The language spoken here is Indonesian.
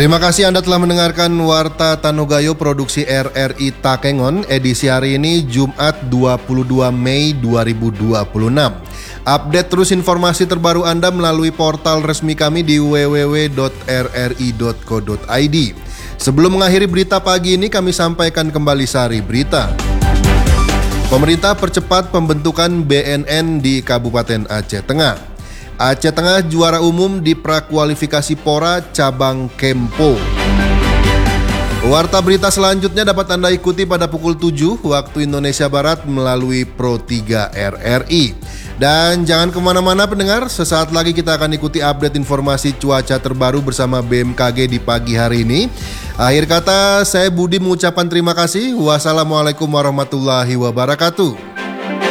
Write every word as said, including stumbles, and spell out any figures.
Terima kasih Anda telah mendengarkan Warta Tanugayo produksi R R I Takengon edisi hari ini Jumat dua puluh dua Mei dua ribu dua puluh enam. Update terus informasi terbaru Anda melalui portal resmi kami di w w w dot r r i dot co dot i d. Sebelum mengakhiri berita pagi ini, kami sampaikan kembali sari berita. Pemerintah percepat pembentukan B N N di Kabupaten Aceh Tengah. Aceh Tengah juara umum di prakualifikasi Pora cabang Kempo. Warta berita selanjutnya dapat Anda ikuti pada pukul tujuh waktu Indonesia Barat melalui Pro tiga R R I. Dan jangan kemana-mana pendengar, sesaat lagi kita akan ikuti update informasi cuaca terbaru bersama B M K G di pagi hari ini. Akhir kata, saya Budi mengucapkan terima kasih. Wassalamualaikum warahmatullahi wabarakatuh.